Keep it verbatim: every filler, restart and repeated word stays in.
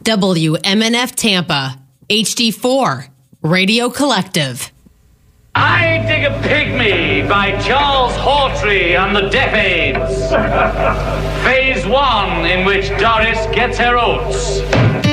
W M N F Tampa, H D four, Radio Collective. I Dig a Pygmy by Charles Hawtrey and the Deaf Aids. Phase one, in which Doris gets her oats.